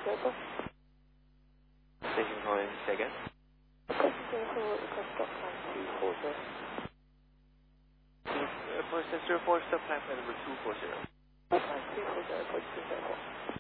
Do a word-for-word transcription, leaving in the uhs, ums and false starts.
Delta. Station calling, say again? Station for request stop time two four zero. Uh, for Censor four, stop time number two four zero. Stop time two four zero, approach two zero four.